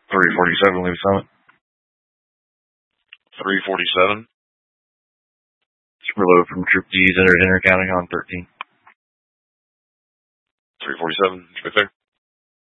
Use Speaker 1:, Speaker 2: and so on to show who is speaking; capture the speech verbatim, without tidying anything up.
Speaker 1: three forty-seven, leave Summit.
Speaker 2: three forty-seven.
Speaker 1: Reload from Troop D's, entered Henry County on thirteen.
Speaker 2: three forty-seven, right there.